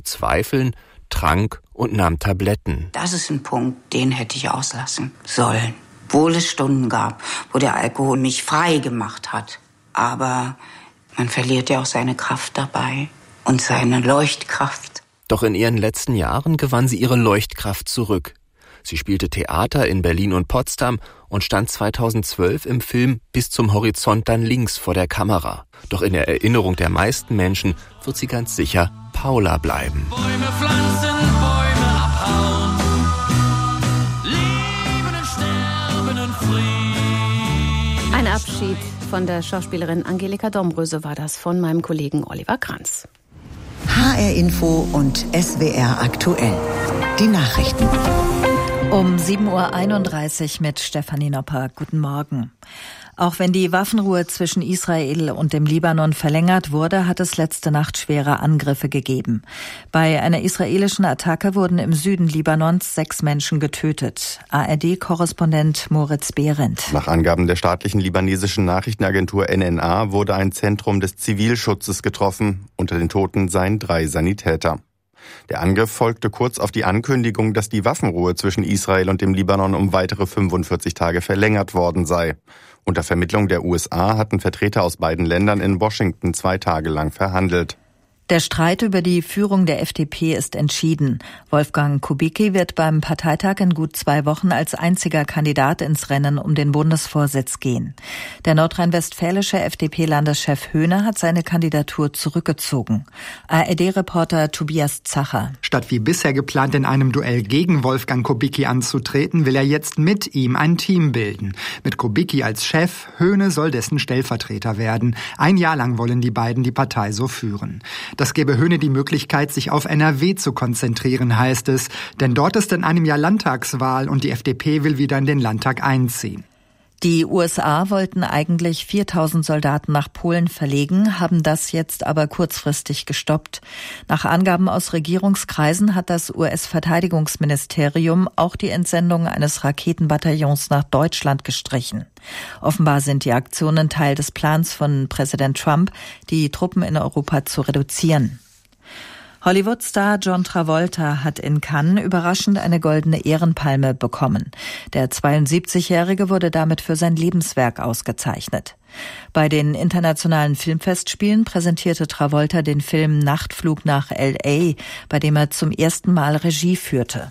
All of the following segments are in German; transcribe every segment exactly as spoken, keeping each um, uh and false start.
zweifeln, trank und nahm Tabletten. Das ist ein Punkt, den hätte ich auslassen sollen. Obwohl es Stunden gab, wo der Alkohol mich frei gemacht hat. Aber man verliert ja auch seine Kraft dabei und seine Leuchtkraft. Doch in ihren letzten Jahren gewann sie ihre Leuchtkraft zurück. Sie spielte Theater in Berlin und Potsdam und stand zweitausendzwölf im Film Bis zum Horizont dann links vor der Kamera. Doch in der Erinnerung der meisten Menschen wird sie ganz sicher Paula bleiben. Bäume pflanzen, Bäume abhauen, leben und sterben und Frieden. Ein Abschied von der Schauspielerin Angelika Domröse war das von meinem Kollegen Oliver Kranz. H R Info und S W R aktuell. Die Nachrichten. Um sieben Uhr einunddreißig mit Stefanie Nopper. Guten Morgen. Auch wenn die Waffenruhe zwischen Israel und dem Libanon verlängert wurde, hat es letzte Nacht schwere Angriffe gegeben. Bei einer israelischen Attacke wurden im Süden Libanons sechs Menschen getötet. A R D-Korrespondent Moritz Behrendt. Nach Angaben der staatlichen libanesischen Nachrichtenagentur N N A wurde ein Zentrum des Zivilschutzes getroffen. Unter den Toten seien drei Sanitäter. Der Angriff folgte kurz auf die Ankündigung, dass die Waffenruhe zwischen Israel und dem Libanon um weitere fünfundvierzig Tage verlängert worden sei. Unter Vermittlung der U S A hatten Vertreter aus beiden Ländern in Washington zwei Tage lang verhandelt. Der Streit über die Führung der F D P ist entschieden. Wolfgang Kubicki wird beim Parteitag in gut zwei Wochen als einziger Kandidat ins Rennen um den Bundesvorsitz gehen. Der nordrhein-westfälische F D P-Landeschef Höhne hat seine Kandidatur zurückgezogen. A R D-Reporter Tobias Zacher. Statt wie bisher geplant in einem Duell gegen Wolfgang Kubicki anzutreten, will er jetzt mit ihm ein Team bilden. Mit Kubicki als Chef, Höhne soll dessen Stellvertreter werden. Ein Jahr lang wollen die beiden die Partei so führen. Das gebe Höhne die Möglichkeit, sich auf N R W zu konzentrieren, heißt es. Denn dort ist in einem Jahr Landtagswahl und die F D P will wieder in den Landtag einziehen. Die U S A wollten eigentlich viertausend Soldaten nach Polen verlegen, haben das jetzt aber kurzfristig gestoppt. Nach Angaben aus Regierungskreisen hat das U S-Verteidigungsministerium auch die Entsendung eines Raketenbataillons nach Deutschland gestrichen. Offenbar sind die Aktionen Teil des Plans von Präsident Trump, die Truppen in Europa zu reduzieren. Hollywood-Star John Travolta hat in Cannes überraschend eine goldene Ehrenpalme bekommen. Der zweiundsiebzigjährige wurde damit für sein Lebenswerk ausgezeichnet. Bei den internationalen Filmfestspielen präsentierte Travolta den Film Nachtflug nach L A, bei dem er zum ersten Mal Regie führte.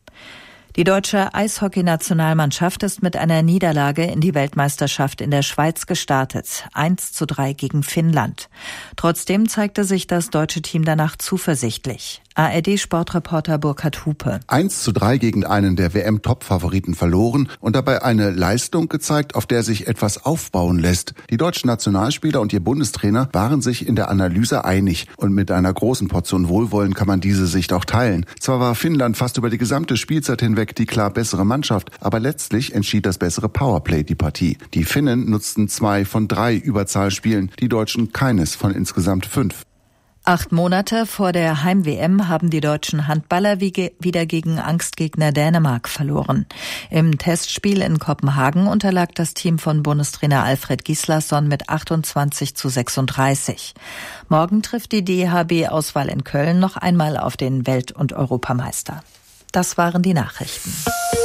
Die deutsche Eishockey-Nationalmannschaft ist mit einer Niederlage in die Weltmeisterschaft in der Schweiz gestartet. eins zu drei gegen Finnland. Trotzdem zeigte sich das deutsche Team danach zuversichtlich. A R D-Sportreporter Burkhard Hupe. eins zu drei gegen einen der W M-Top-Favoriten verloren und dabei eine Leistung gezeigt, auf der sich etwas aufbauen lässt. Die deutschen Nationalspieler und ihr Bundestrainer waren sich in der Analyse einig und mit einer großen Portion Wohlwollen kann man diese Sicht auch teilen. Zwar war Finnland fast über die gesamte Spielzeit hinweg die klar bessere Mannschaft, aber letztlich entschied das bessere Powerplay die Partie. Die Finnen nutzten zwei von drei Überzahlspielen, die Deutschen keines von insgesamt fünf. Acht Monate vor der Heim-W M haben die deutschen Handballer wieder gegen Angstgegner Dänemark verloren. Im Testspiel in Kopenhagen unterlag das Team von Bundestrainer Alfred Gislason mit achtundzwanzig zu sechsunddreißig. Morgen trifft die D H B-Auswahl in Köln noch einmal auf den Welt- und Europameister. Das waren die Nachrichten.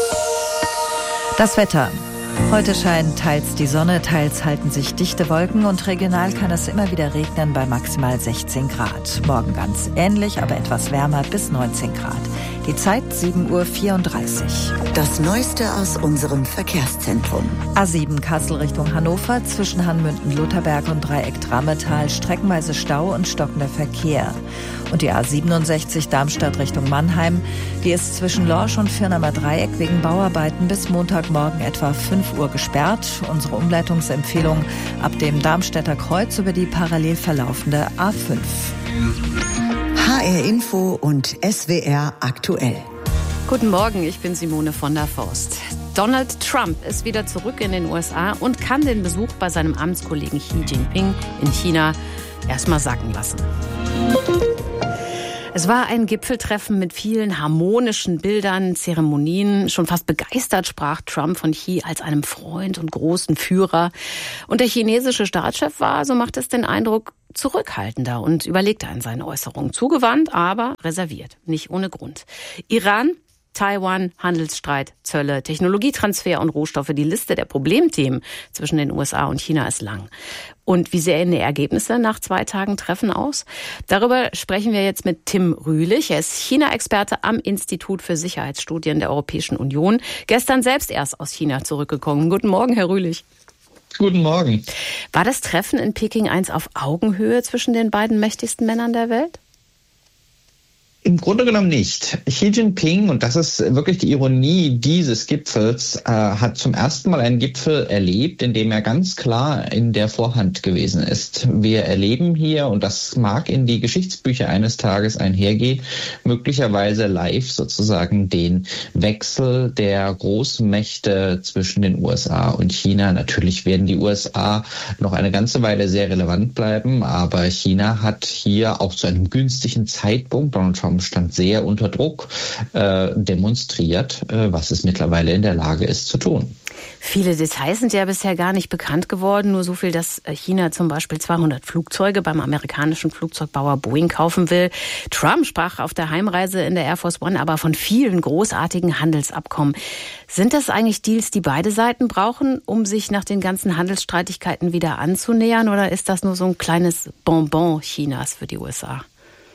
Das Wetter. Heute scheint teils die Sonne, teils halten sich dichte Wolken und regional kann es immer wieder regnen bei maximal sechzehn Grad. Morgen ganz ähnlich, aber etwas wärmer bis neunzehn Grad. Die Zeit sieben Uhr vierunddreißig. Das Neueste aus unserem Verkehrszentrum. A sieben Kassel Richtung Hannover, zwischen Hanmünden-Lutherberg und Dreieck Drammetal, streckenweise Stau und stockender Verkehr. Und die A siebenundsechzig Darmstadt Richtung Mannheim, die ist zwischen Lorsch und Firnamer Dreieck wegen Bauarbeiten bis Montagmorgen etwa fünf Uhr gesperrt. Unsere Umleitungsempfehlung ab dem Darmstädter Kreuz über die parallel verlaufende A fünf. H R Info und S W R aktuell. Guten Morgen, ich bin Simone von der Forst. Donald Trump ist wieder zurück in den U S A und kann den Besuch bei seinem Amtskollegen Xi Jinping in China erstmal sacken lassen. Es war ein Gipfeltreffen mit vielen harmonischen Bildern, Zeremonien. Schon fast begeistert sprach Trump von Xi als einem Freund und großen Führer. Und der chinesische Staatschef war, so macht es den Eindruck, zurückhaltender und überlegter in seinen Äußerungen. Zugewandt, aber reserviert. Nicht ohne Grund. Iran, Taiwan, Handelsstreit, Zölle, Technologietransfer und Rohstoffe. Die Liste der Problemthemen zwischen den U S A und China ist lang. Und wie sehen die Ergebnisse nach zwei Tagen Treffen aus? Darüber sprechen wir jetzt mit Tim Rühlich. Er ist China-Experte am Institut für Sicherheitsstudien der Europäischen Union. Gestern selbst erst aus China zurückgekommen. Guten Morgen, Herr Rühlich. Guten Morgen. War das Treffen in Peking eins auf Augenhöhe zwischen den beiden mächtigsten Männern der Welt? Im Grunde genommen nicht. Xi Jinping, und das ist wirklich die Ironie dieses Gipfels, äh, hat zum ersten Mal einen Gipfel erlebt, in dem er ganz klar in der Vorhand gewesen ist. Wir erleben hier, und das mag in die Geschichtsbücher eines Tages einhergehen, möglicherweise live sozusagen den Wechsel der Großmächte zwischen den U S A und China. Natürlich werden die U S A noch eine ganze Weile sehr relevant bleiben, aber China hat hier auch zu einem günstigen Zeitpunkt, Donald Trump stand sehr unter Druck, äh, demonstriert, äh, was es mittlerweile in der Lage ist zu tun. Viele Details sind ja bisher gar nicht bekannt geworden. Nur so viel, dass China zum Beispiel zweihundert Flugzeuge beim amerikanischen Flugzeugbauer Boeing kaufen will. Trump sprach auf der Heimreise in der Air Force One aber von vielen großartigen Handelsabkommen. Sind das eigentlich Deals, die beide Seiten brauchen, um sich nach den ganzen Handelsstreitigkeiten wieder anzunähern? Oder ist das nur so ein kleines Bonbon Chinas für die U S A?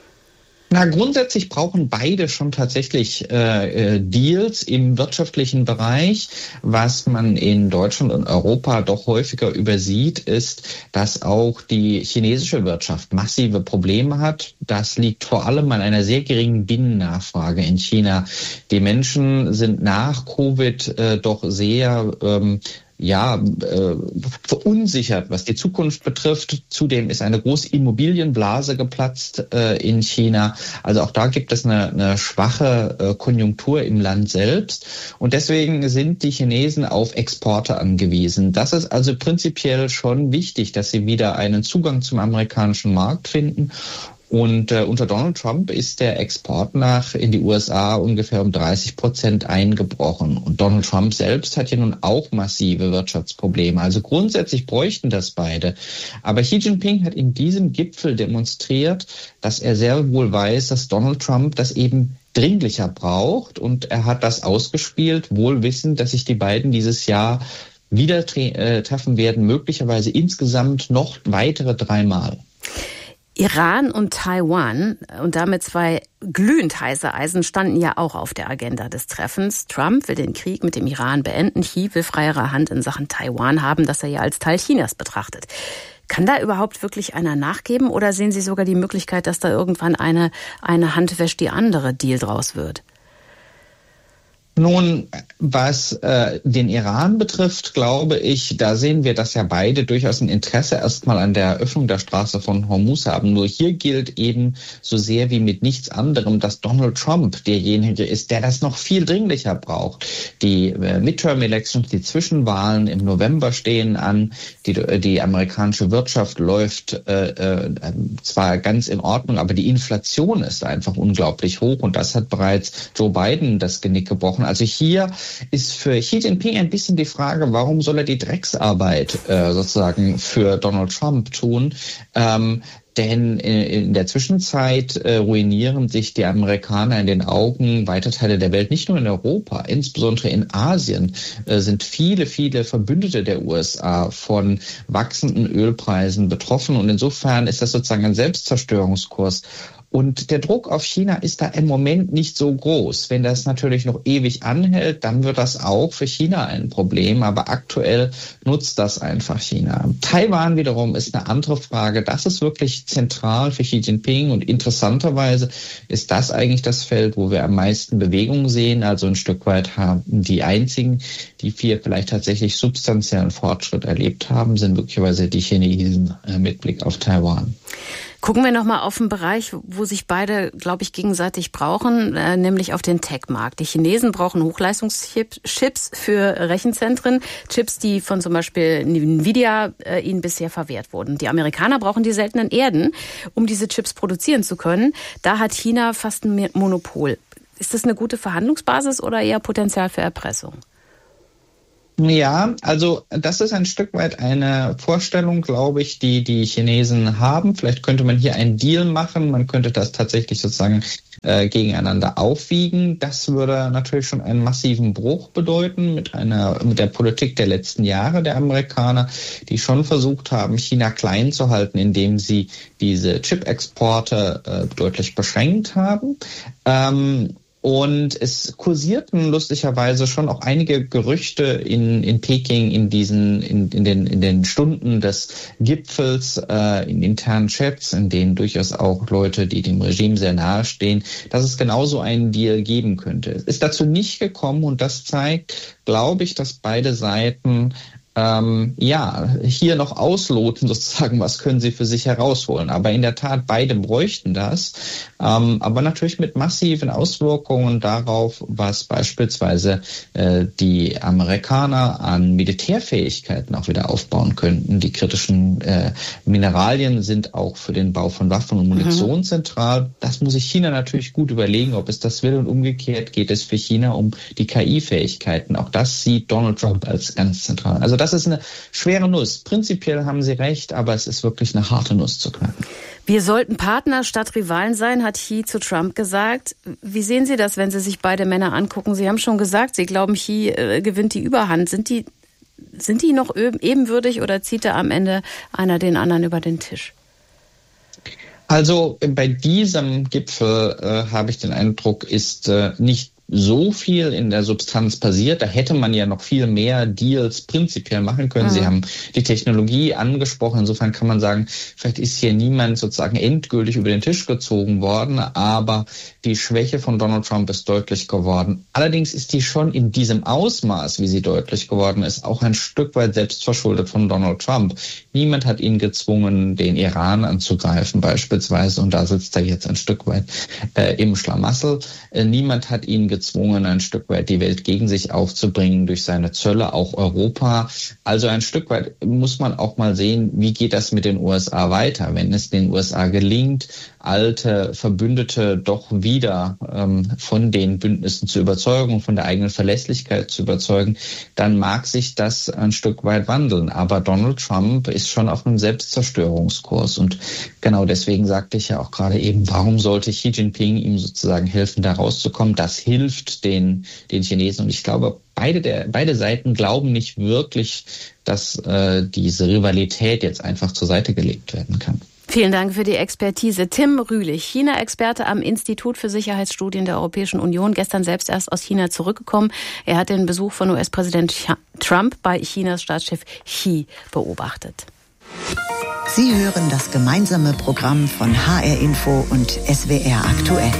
Na, grundsätzlich brauchen beide schon tatsächlich äh, Deals im wirtschaftlichen Bereich. Was man in Deutschland und Europa doch häufiger übersieht, ist, dass auch die chinesische Wirtschaft massive Probleme hat. Das liegt vor allem an einer sehr geringen Binnennachfrage in China. Die Menschen sind nach Covid äh, doch sehr ähm, ja, äh, verunsichert, was die Zukunft betrifft. Zudem ist eine große Immobilienblase geplatzt äh, in China. Also auch da gibt es eine, eine schwache äh, Konjunktur im Land selbst. Und deswegen sind die Chinesen auf Exporte angewiesen. Das ist also prinzipiell schon wichtig, dass sie wieder einen Zugang zum amerikanischen Markt finden. Und äh, unter Donald Trump ist der Export nach in die U S A ungefähr um dreißig Prozent eingebrochen. Und Donald Trump selbst hat ja nun auch massive Wirtschaftsprobleme. Also grundsätzlich bräuchten das beide. Aber Xi Jinping hat in diesem Gipfel demonstriert, dass er sehr wohl weiß, dass Donald Trump das eben dringlicher braucht. Und er hat das ausgespielt, wohl wissend, dass sich die beiden dieses Jahr wieder tre- äh, treffen werden, möglicherweise insgesamt noch weitere dreimal. Iran und Taiwan und damit zwei glühend heiße Eisen standen ja auch auf der Agenda des Treffens. Trump will den Krieg mit dem Iran beenden. Xi will freiere Hand in Sachen Taiwan haben, das er ja als Teil Chinas betrachtet. Kann da überhaupt wirklich einer nachgeben oder sehen Sie sogar die Möglichkeit, dass da irgendwann eine, eine Hand wäscht die andere Deal draus wird? Nun, was äh, den Iran betrifft, glaube ich, da sehen wir, dass ja beide durchaus ein Interesse erstmal an der Öffnung der Straße von Hormuz haben. Nur hier gilt eben so sehr wie mit nichts anderem, dass Donald Trump derjenige ist, der das noch viel dringlicher braucht. Die äh, Midterm-Elections, die Zwischenwahlen im November stehen an. Die, die amerikanische Wirtschaft läuft äh, äh, zwar ganz in Ordnung, aber die Inflation ist einfach unglaublich hoch und das hat bereits Joe Biden das Genick gebrochen. Also hier ist für Xi Jinping ein bisschen die Frage, warum soll er die Drecksarbeit äh, sozusagen für Donald Trump tun? Ähm, Denn in der Zwischenzeit äh, ruinieren sich die Amerikaner in den Augen weiter Teile der Welt, nicht nur in Europa, insbesondere in Asien äh, sind viele, viele Verbündete der U S A von wachsenden Ölpreisen betroffen. Und insofern ist das sozusagen ein Selbstzerstörungskurs. Und der Druck auf China ist da im Moment nicht so groß. Wenn das natürlich noch ewig anhält, dann wird das auch für China ein Problem. Aber aktuell nutzt das einfach China. Taiwan wiederum ist eine andere Frage. Das ist wirklich zentral für Xi Jinping. Und interessanterweise ist das eigentlich das Feld, wo wir am meisten Bewegung sehen. Also ein Stück weit haben die einzigen, die hier vielleicht tatsächlich substanziellen Fortschritt erlebt haben, sind möglicherweise die Chinesen mit Blick auf Taiwan. Gucken wir nochmal auf einen Bereich, wo sich beide, glaube ich, gegenseitig brauchen, äh, nämlich auf den Tech-Markt. Die Chinesen brauchen Hochleistungschips für Rechenzentren, Chips, die von zum Beispiel Nvidia äh, ihnen bisher verwehrt wurden. Die Amerikaner brauchen die seltenen Erden, um diese Chips produzieren zu können. Da hat China fast ein Monopol. Ist das eine gute Verhandlungsbasis oder eher Potenzial für Erpressung? Ja, also das ist ein Stück weit eine Vorstellung, glaube ich, die die Chinesen haben. Vielleicht könnte man hier einen Deal machen, man könnte das tatsächlich sozusagen äh, gegeneinander aufwiegen. Das würde natürlich schon einen massiven Bruch bedeuten mit einer mit der Politik der letzten Jahre der Amerikaner, die schon versucht haben, China klein zu halten, indem sie diese Chip-Exporte äh, deutlich beschränkt haben. Ähm, Und es kursierten lustigerweise schon auch einige Gerüchte in, in Peking in diesen, in, in den, in den Stunden des Gipfels, äh, in internen Chats, in denen durchaus auch Leute, die dem Regime sehr nahestehen, dass es genauso einen Deal geben könnte. Es ist dazu nicht gekommen und das zeigt, glaube ich, dass beide Seiten Ähm, ja, hier noch ausloten sozusagen, was können sie für sich herausholen. Aber in der Tat, beide bräuchten das, ähm, aber natürlich mit massiven Auswirkungen darauf, was beispielsweise äh, die Amerikaner an Militärfähigkeiten auch wieder aufbauen könnten. Die kritischen äh, Mineralien sind auch für den Bau von Waffen und Munition mhm. zentral. Das muss sich China natürlich gut überlegen, ob es das will, und umgekehrt geht es für China um die K I-Fähigkeiten. Auch das sieht Donald Trump als ganz zentral. Also das ist eine schwere Nuss. Prinzipiell haben Sie recht, aber es ist wirklich eine harte Nuss zu knacken. Wir sollten Partner statt Rivalen sein, hat Xi zu Trump gesagt. Wie sehen Sie das, wenn Sie sich beide Männer angucken? Sie haben schon gesagt, Sie glauben, Xi äh, gewinnt die Überhand. Sind die, sind die noch ebenwürdig oder zieht da am Ende einer den anderen über den Tisch? Also bei diesem Gipfel äh, habe ich den Eindruck, ist äh, nicht so viel in der Substanz passiert. Da hätte man ja noch viel mehr Deals prinzipiell machen können. Mhm. Sie haben die Technologie angesprochen. Insofern kann man sagen, vielleicht ist hier niemand sozusagen endgültig über den Tisch gezogen worden, aber die Schwäche von Donald Trump ist deutlich geworden. Allerdings ist die schon in diesem Ausmaß, wie sie deutlich geworden ist, auch ein Stück weit selbstverschuldet von Donald Trump. Niemand hat ihn gezwungen, den Iran anzugreifen beispielsweise, und da sitzt er jetzt ein Stück weit äh, im Schlamassel. Äh, niemand hat ihn gezwungen, ein Stück weit die Welt gegen sich aufzubringen durch seine Zölle, auch Europa. Also ein Stück weit muss man auch mal sehen, wie geht das mit den U S A weiter, wenn es den U S A gelingt, alte Verbündete doch wieder ähm, von den Bündnissen zu überzeugen, von der eigenen Verlässlichkeit zu überzeugen, dann mag sich das ein Stück weit wandeln. Aber Donald Trump ist schon auf einem Selbstzerstörungskurs. Und genau deswegen sagte ich ja auch gerade eben, warum sollte Xi Jinping ihm sozusagen helfen, da rauszukommen? Das hilft den, den Chinesen. Und ich glaube, beide, der, beide Seiten glauben nicht wirklich, dass äh, diese Rivalität jetzt einfach zur Seite gelegt werden kann. Vielen Dank für die Expertise. Tim Rühlich, China-Experte am Institut für Sicherheitsstudien der Europäischen Union, gestern selbst erst aus China zurückgekommen. Er hat den Besuch von U S-Präsident Trump bei Chinas Staatschef Xi beobachtet. Sie hören das gemeinsame Programm von H R Info und S W R aktuell.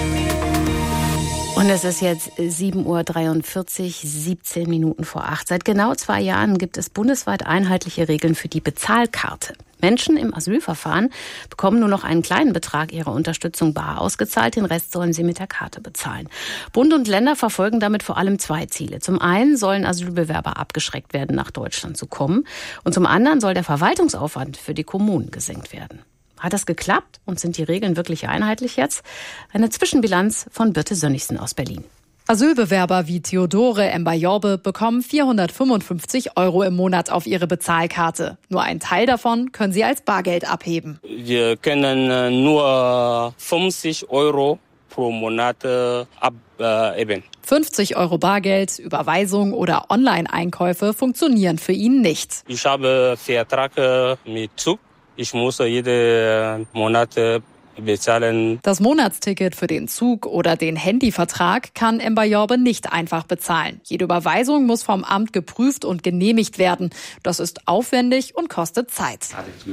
Und es ist jetzt sieben Uhr dreiundvierzig, siebzehn Minuten vor acht. Seit genau zwei Jahren gibt es bundesweit einheitliche Regeln für die Bezahlkarte. Menschen im Asylverfahren bekommen nur noch einen kleinen Betrag ihrer Unterstützung bar ausgezahlt, den Rest sollen sie mit der Karte bezahlen. Bund und Länder verfolgen damit vor allem zwei Ziele. Zum einen sollen Asylbewerber abgeschreckt werden, nach Deutschland zu kommen, und zum anderen soll der Verwaltungsaufwand für die Kommunen gesenkt werden. Hat das geklappt und sind die Regeln wirklich einheitlich jetzt? Eine Zwischenbilanz von Birte Sönnigsen aus Berlin. Asylbewerber wie Theodore Mbayorbe bekommen vierhundertfünfundfünfzig Euro im Monat auf ihre Bezahlkarte. Nur ein Teil davon können sie als Bargeld abheben. Wir können nur fünfzig Euro pro Monat abheben. fünfzig Euro Bargeld, Überweisung oder Online-Einkäufe funktionieren für ihn nicht. Ich habe Vertrag mit Zug. Ich muss jeden Monat bezahlen. Das Monatsticket für den Zug oder den Handyvertrag kann Mbayorbe nicht einfach bezahlen. Jede Überweisung muss vom Amt geprüft und genehmigt werden. Das ist aufwendig und kostet Zeit.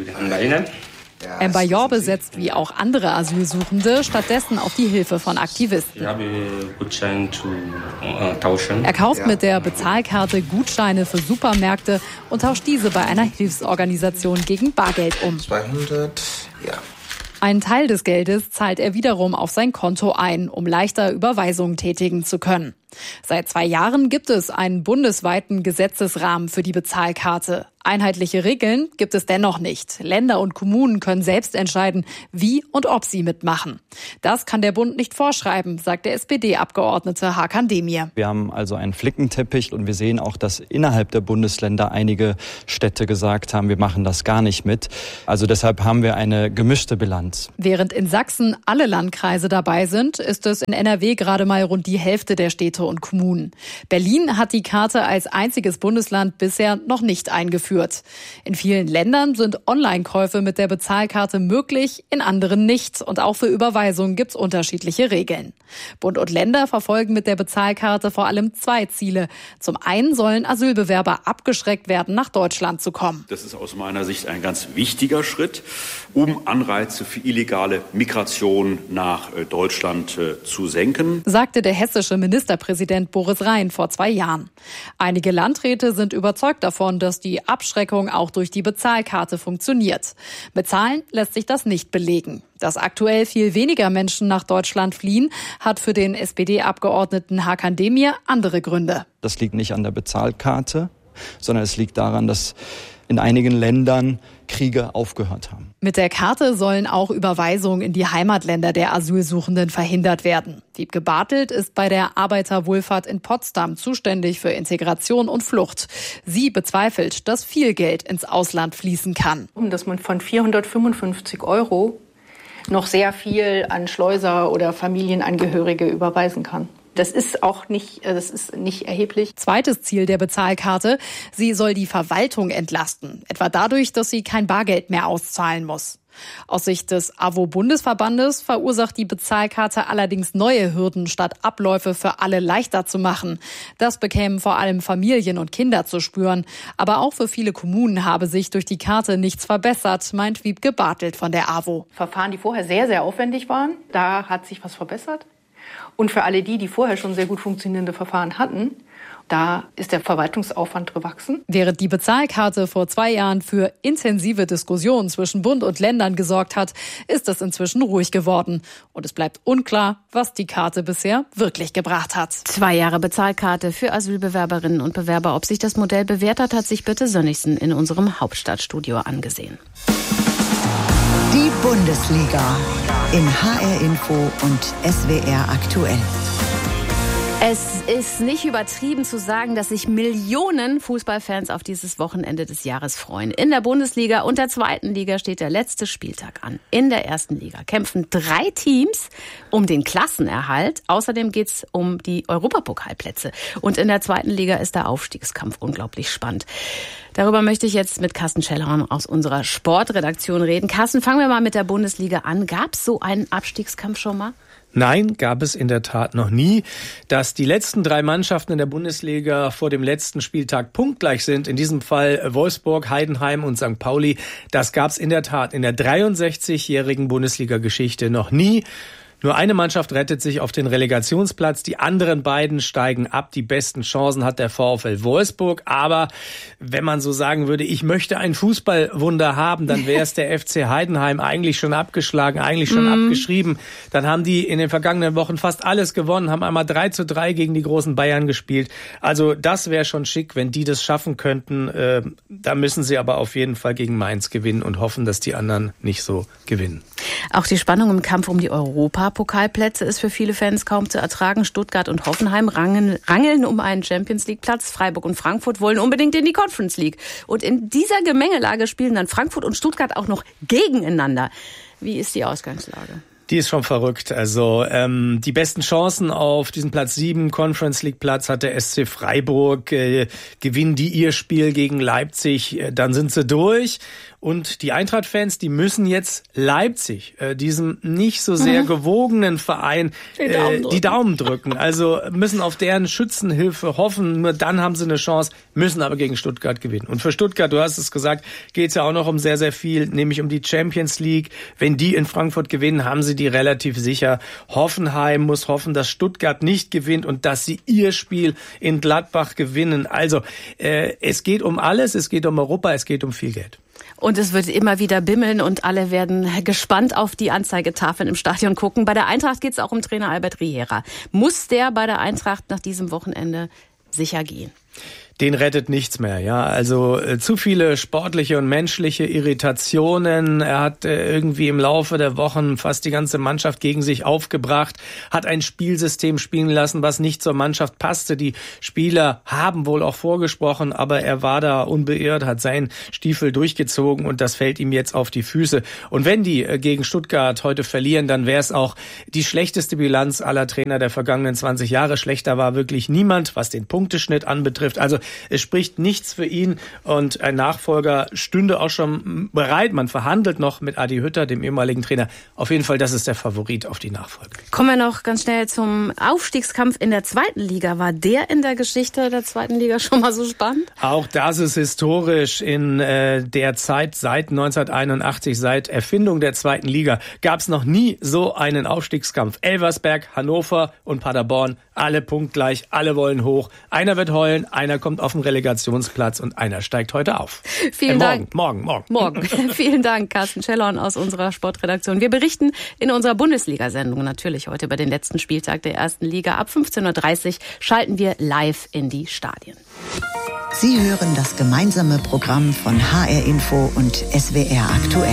Mbayorbe setzt wie auch andere Asylsuchende stattdessen auf die Hilfe von Aktivisten. Ich habe Gutscheine zu äh, tauschen. Er kauft mit der Bezahlkarte Gutscheine für Supermärkte und tauscht diese bei einer Hilfsorganisation gegen Bargeld um. zweihundert, ja. Einen Teil des Geldes zahlt er wiederum auf sein Konto ein, um leichter Überweisungen tätigen zu können. Seit zwei Jahren gibt es einen bundesweiten Gesetzesrahmen für die Bezahlkarte. Einheitliche Regeln gibt es dennoch nicht. Länder und Kommunen können selbst entscheiden, wie und ob sie mitmachen. Das kann der Bund nicht vorschreiben, sagt der S P D-Abgeordnete Hakan Demir. Wir haben also einen Flickenteppich und wir sehen auch, dass innerhalb der Bundesländer einige Städte gesagt haben, wir machen das gar nicht mit. Also deshalb haben wir eine gemischte Bilanz. Während in Sachsen alle Landkreise dabei sind, ist es in N R W gerade mal rund die Hälfte der Städte und Kommunen. Berlin hat die Karte als einziges Bundesland bisher noch nicht eingeführt. In vielen Ländern sind Online-Käufe mit der Bezahlkarte möglich, in anderen nicht. Und auch für Überweisungen gibt es unterschiedliche Regeln. Bund und Länder verfolgen mit der Bezahlkarte vor allem zwei Ziele. Zum einen sollen Asylbewerber abgeschreckt werden, nach Deutschland zu kommen. Das ist aus meiner Sicht ein ganz wichtiger Schritt, um Anreize für illegale Migration nach Deutschland zu senken, sagte der hessische Ministerpräsident Boris Rhein vor zwei Jahren. Einige Landräte sind überzeugt davon, dass die Abschreckung auch durch die Bezahlkarte funktioniert. Mit Zahlen lässt sich das nicht belegen. Dass aktuell viel weniger Menschen nach Deutschland fliehen, hat für den S P D-Abgeordneten Hakan Demir andere Gründe. Das liegt nicht an der Bezahlkarte, sondern es liegt daran, dass in einigen Ländern Kriege aufgehört haben. Mit der Karte sollen auch Überweisungen in die Heimatländer der Asylsuchenden verhindert werden. Wiebke Bartelt ist bei der Arbeiterwohlfahrt in Potsdam zuständig für Integration und Flucht. Sie bezweifelt, dass viel Geld ins Ausland fließen kann. Dass man von vierhundertfünfundfünfzig Euro noch sehr viel an Schleuser oder Familienangehörige überweisen kann. Das ist auch nicht, das ist nicht erheblich. Zweites Ziel der Bezahlkarte: Sie soll die Verwaltung entlasten, etwa dadurch, dass sie kein Bargeld mehr auszahlen muss. Aus Sicht des A W O-Bundesverbandes verursacht die Bezahlkarte allerdings neue Hürden, statt Abläufe für alle leichter zu machen. Das bekämen vor allem Familien und Kinder zu spüren. Aber auch für viele Kommunen habe sich durch die Karte nichts verbessert, meint Wiebke Bartelt von der A W O. Verfahren, die vorher sehr, sehr aufwendig waren, da hat sich was verbessert. Und für alle die, die vorher schon sehr gut funktionierende Verfahren hatten, da ist der Verwaltungsaufwand gewachsen. Während die Bezahlkarte vor zwei Jahren für intensive Diskussionen zwischen Bund und Ländern gesorgt hat, ist es inzwischen ruhig geworden. Und es bleibt unklar, was die Karte bisher wirklich gebracht hat. Zwei Jahre Bezahlkarte für Asylbewerberinnen und Bewerber. Ob sich das Modell bewährt hat, hat sich Birte Sönnigsen in unserem Hauptstadtstudio angesehen. Die Bundesliga in H R Info und S W R aktuell. Es ist nicht übertrieben zu sagen, dass sich Millionen Fußballfans auf dieses Wochenende des Jahres freuen. In der Bundesliga und der zweiten Liga steht der letzte Spieltag an. In der ersten Liga kämpfen drei Teams um den Klassenerhalt. Außerdem geht es um die Europapokalplätze. Und in der zweiten Liga ist der Aufstiegskampf unglaublich spannend. Darüber möchte ich jetzt mit Carsten Schellhorn aus unserer Sportredaktion reden. Carsten, fangen wir mal mit der Bundesliga an. Gab es so einen Abstiegskampf schon mal? Nein, gab es in der Tat noch nie. Dass die letzten drei Mannschaften in der Bundesliga vor dem letzten Spieltag punktgleich sind, in diesem Fall Wolfsburg, Heidenheim und Sankt Pauli, das gab es in der Tat in der dreiundsechzigjährigen Bundesliga-Geschichte noch nie. Nur eine Mannschaft rettet sich auf den Relegationsplatz, die anderen beiden steigen ab. Die besten Chancen hat der VfL Wolfsburg. Aber wenn man so sagen würde, ich möchte ein Fußballwunder haben, dann wäre es der F C Heidenheim eigentlich schon abgeschlagen, eigentlich schon mm. abgeschrieben. Dann haben die in den vergangenen Wochen fast alles gewonnen, haben einmal drei zu drei gegen die großen Bayern gespielt. Also das wäre schon schick, wenn die das schaffen könnten. Äh, da müssen sie aber auf jeden Fall gegen Mainz gewinnen und hoffen, dass die anderen nicht so gewinnen. Auch die Spannung im Kampf um die Europapokalplätze ist für viele Fans kaum zu ertragen. Stuttgart und Hoffenheim rangeln, rangeln um einen Champions-League-Platz. Freiburg und Frankfurt wollen unbedingt in die Conference League. Und in dieser Gemengelage spielen dann Frankfurt und Stuttgart auch noch gegeneinander. Wie ist die Ausgangslage? Die ist schon verrückt. Also ähm, die besten Chancen auf diesen Platz sieben Conference League Platz hat der S C Freiburg. Äh, gewinnen die ihr Spiel gegen Leipzig, äh, dann sind sie durch. Und die Eintracht-Fans, die müssen jetzt Leipzig, äh, diesem nicht so sehr gewogenen Verein, äh, die, Daumen die Daumen drücken. Also müssen auf deren Schützenhilfe hoffen. Nur dann haben sie eine Chance, müssen aber gegen Stuttgart gewinnen. Und für Stuttgart, du hast es gesagt, geht es ja auch noch um sehr, sehr viel, nämlich um die Champions League. Wenn die in Frankfurt gewinnen, haben sie die relativ sicher. Hoffenheim muss hoffen, dass Stuttgart nicht gewinnt und dass sie ihr Spiel in Gladbach gewinnen. Also äh, es geht um alles, es geht um Europa, es geht um viel Geld. Und es wird immer wieder bimmeln und alle werden gespannt auf die Anzeigetafeln im Stadion gucken. Bei der Eintracht geht es auch um Trainer Albert Riera. Muss der bei der Eintracht nach diesem Wochenende sicher gehen? Den rettet nichts mehr, ja. Also äh, zu viele sportliche und menschliche Irritationen. Er hat äh, irgendwie im Laufe der Wochen fast die ganze Mannschaft gegen sich aufgebracht, hat ein Spielsystem spielen lassen, was nicht zur Mannschaft passte. Die Spieler haben wohl auch vorgesprochen, aber er war da unbeirrt, hat seinen Stiefel durchgezogen und das fällt ihm jetzt auf die Füße. Und wenn die äh, gegen Stuttgart heute verlieren, dann wäre es auch die schlechteste Bilanz aller Trainer der vergangenen zwanzig Jahre. Schlechter war wirklich niemand, was den Punkteschnitt anbetrifft. Also es spricht nichts für ihn und ein Nachfolger stünde auch schon bereit. Man verhandelt noch mit Adi Hütter, dem ehemaligen Trainer. Auf jeden Fall, das ist der Favorit auf die Nachfolge. Kommen wir noch ganz schnell zum Aufstiegskampf in der zweiten Liga. War der in der Geschichte der zweiten Liga schon mal so spannend? Auch das ist historisch. In äh, der Zeit seit neunzehnhunderteinundachtzig, seit Erfindung der zweiten Liga, gab es noch nie so einen Aufstiegskampf. Elversberg, Hannover und Paderborn, alle punktgleich, alle wollen hoch. Einer wird heulen, einer kommt auf den Relegationsplatz und einer steigt heute auf. Vielen äh, morgen, Dank. Morgen, morgen. Morgen. Vielen Dank, Carsten Schellhorn aus unserer Sportredaktion. Wir berichten in unserer Bundesliga-Sendung natürlich heute über den letzten Spieltag der ersten Liga. Ab fünfzehn Uhr dreißig schalten wir live in die Stadien. Sie hören das gemeinsame Programm von H R Info und S W R aktuell.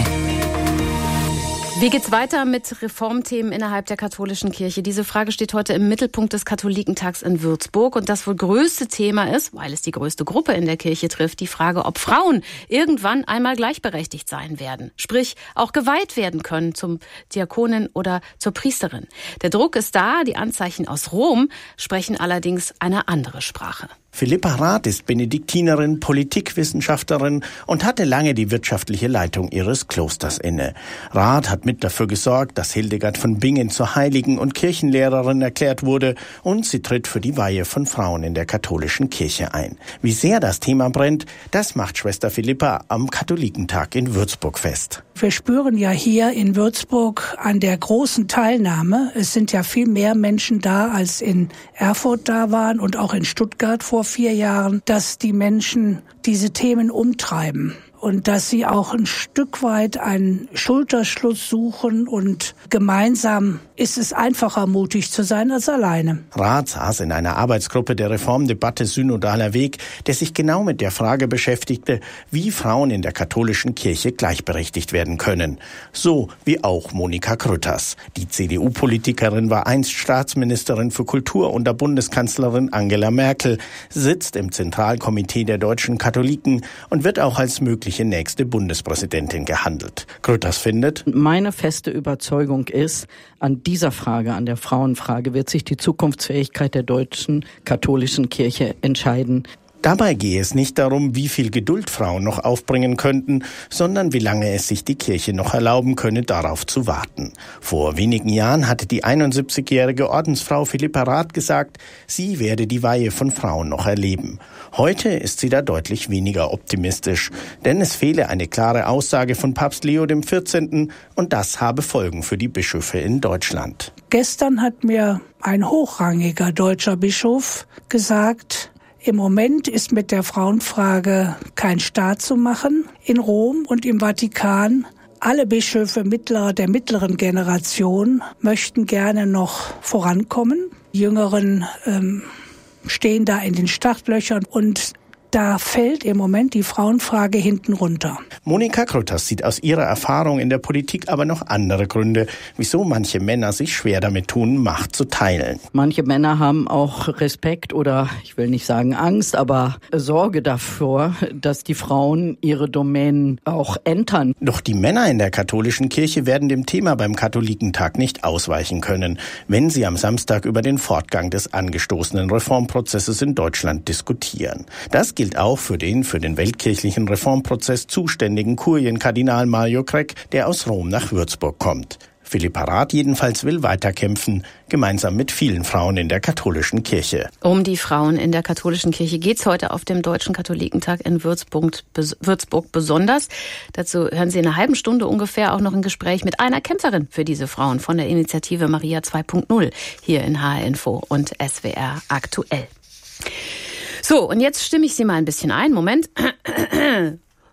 Wie geht's weiter mit Reformthemen innerhalb der katholischen Kirche? Diese Frage steht heute im Mittelpunkt des Katholikentags in Würzburg. Und das wohl größte Thema ist, weil es die größte Gruppe in der Kirche trifft, die Frage, ob Frauen irgendwann einmal gleichberechtigt sein werden. Sprich, auch geweiht werden können zum Diakonin oder zur Priesterin. Der Druck ist da, die Anzeichen aus Rom sprechen allerdings eine andere Sprache. Philippa Rath ist Benediktinerin, Politikwissenschaftlerin und hatte lange die wirtschaftliche Leitung ihres Klosters inne. Rath hat mit dafür gesorgt, dass Hildegard von Bingen zur Heiligen und Kirchenlehrerin erklärt wurde und sie tritt für die Weihe von Frauen in der katholischen Kirche ein. Wie sehr das Thema brennt, das macht Schwester Philippa am Katholikentag in Würzburg fest. Wir spüren ja hier in Würzburg an der großen Teilnahme. Es sind ja viel mehr Menschen da, als in Erfurt da waren und auch in Stuttgart vor vier Jahren, dass die Menschen diese Themen umtreiben. Und dass sie auch ein Stück weit einen Schulterschluss suchen und gemeinsam ist es einfacher, mutig zu sein als alleine. Rath saß in einer Arbeitsgruppe der Reformdebatte Synodaler Weg, der sich genau mit der Frage beschäftigte, wie Frauen in der katholischen Kirche gleichberechtigt werden können. So wie auch Monika Grütters. Die C D U-Politikerin war einst Staatsministerin für Kultur unter Bundeskanzlerin Angela Merkel, sitzt im Zentralkomitee der deutschen Katholiken und wird auch als mögliche nächste Bundespräsidentin gehandelt. Grütters findet: Meine feste Überzeugung ist, an dieser Frage, an der Frauenfrage, wird sich die Zukunftsfähigkeit der deutschen katholischen Kirche entscheiden. Dabei gehe es nicht darum, wie viel Geduld Frauen noch aufbringen könnten, sondern wie lange es sich die Kirche noch erlauben könne, darauf zu warten. Vor wenigen Jahren hatte die einundsiebzigjährige Ordensfrau Philippa Rath gesagt, sie werde die Weihe von Frauen noch erleben. Heute ist sie da deutlich weniger optimistisch, denn es fehle eine klare Aussage von Papst Leo der vierzehnte. und das habe Folgen für die Bischöfe in Deutschland. Gestern hat mir ein hochrangiger deutscher Bischof gesagt, im Moment ist mit der Frauenfrage kein Staat zu machen. In Rom und im Vatikan, alle Bischöfe mittlerer, der mittleren Generation möchten gerne noch vorankommen. Die Jüngeren ähm, stehen da in den Startlöchern und da fällt im Moment die Frauenfrage hinten runter. Monika Grütters sieht aus ihrer Erfahrung in der Politik aber noch andere Gründe, wieso manche Männer sich schwer damit tun, Macht zu teilen. Manche Männer haben auch Respekt oder, ich will nicht sagen Angst, aber Sorge davor, dass die Frauen ihre Domänen auch entern. Doch die Männer in der katholischen Kirche werden dem Thema beim Katholikentag nicht ausweichen können, wenn sie am Samstag über den Fortgang des angestoßenen Reformprozesses in Deutschland diskutieren. Das gilt auch für den für den weltkirchlichen Reformprozess zuständigen Kurienkardinal Mario Kreck, der aus Rom nach Würzburg kommt. Philippa Rath jedenfalls will weiterkämpfen, gemeinsam mit vielen Frauen in der katholischen Kirche. Um die Frauen in der katholischen Kirche geht's heute auf dem Deutschen Katholikentag in Würzburg, Würzburg besonders. Dazu hören Sie in einer halben Stunde ungefähr auch noch ein Gespräch mit einer Kämpferin für diese Frauen von der Initiative Maria zwei Punkt null hier in H R Info und S W R aktuell. So, und jetzt stimme ich Sie mal ein bisschen ein. Moment.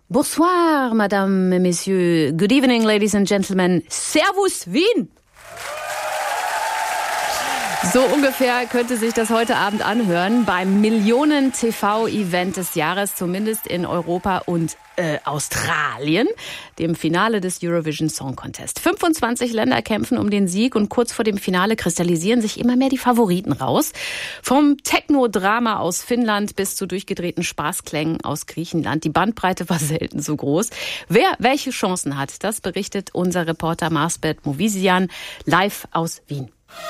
Bonsoir, Madame, Messieurs. Good evening, ladies and gentlemen. Servus Wien! So ungefähr könnte sich das heute Abend anhören beim Millionen-T V-Event des Jahres, zumindest in Europa und äh, Australien, dem Finale des Eurovision Song Contest. fünfundzwanzig Länder kämpfen um den Sieg und kurz vor dem Finale kristallisieren sich immer mehr die Favoriten raus. Vom Techno-Drama aus Finnland bis zu durchgedrehten Spaßklängen aus Griechenland. Die Bandbreite war selten so groß. Wer welche Chancen hat, das berichtet unser Reporter Marsbet Movisian live aus Wien.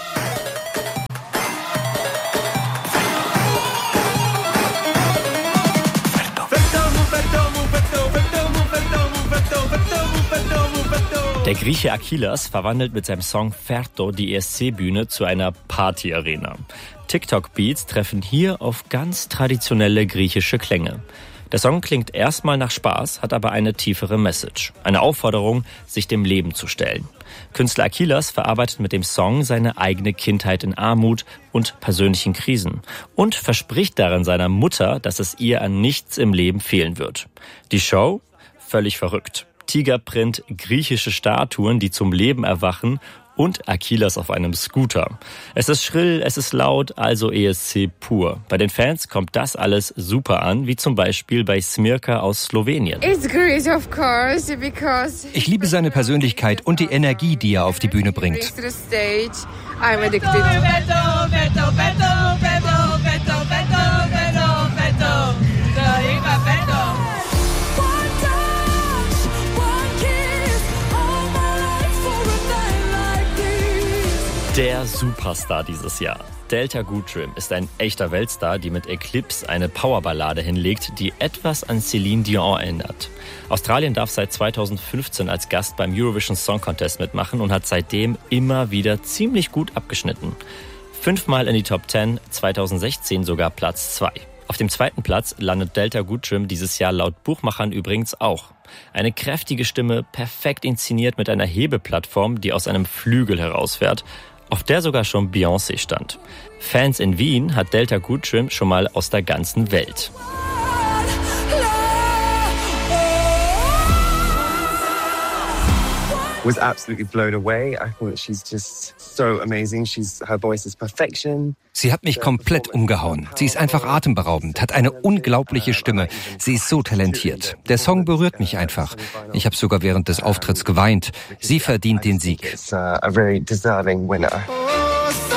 Der Grieche Achilles verwandelt mit seinem Song Ferto die E S C-Bühne zu einer Party-Arena. TikTok-Beats treffen hier auf ganz traditionelle griechische Klänge. Der Song klingt erstmal nach Spaß, hat aber eine tiefere Message. Eine Aufforderung, sich dem Leben zu stellen. Künstler Achilles verarbeitet mit dem Song seine eigene Kindheit in Armut und persönlichen Krisen und verspricht darin seiner Mutter, dass es ihr an nichts im Leben fehlen wird. Die Show? Völlig verrückt. Tigerprint, griechische Statuen, die zum Leben erwachen und Achilles auf einem Scooter. Es ist schrill, es ist laut, also E S C pur. Bei den Fans kommt das alles super an, wie zum Beispiel bei Smirka aus Slowenien. Ich liebe seine Persönlichkeit und die Energie, die er auf die Bühne bringt. Der Superstar dieses Jahr. Delta Goodrem ist ein echter Weltstar, die mit Eclipse eine Powerballade hinlegt, die etwas an Celine Dion erinnert. Australien darf seit zweitausendfünfzehn als Gast beim Eurovision Song Contest mitmachen und hat seitdem immer wieder ziemlich gut abgeschnitten. Fünfmal in die Top zehn, zweitausendsechzehn sogar Platz zwei. Auf dem zweiten Platz landet Delta Goodrem dieses Jahr laut Buchmachern übrigens auch. Eine kräftige Stimme, perfekt inszeniert mit einer Hebeplattform, die aus einem Flügel herausfährt, auf der sogar schon Beyoncé stand. Fans in Wien hat Delta Goodrem schon mal aus der ganzen Welt. Was absolutely blown away. I thought she's just so amazing. She's her voice is perfection. Sie hat mich komplett umgehauen. Sie ist einfach atemberaubend, hat eine unglaubliche Stimme. Sie ist so talentiert. Der Song berührt mich einfach. Ich habe sogar während des Auftritts geweint. Sie verdient den Sieg. It's a very deserving winner.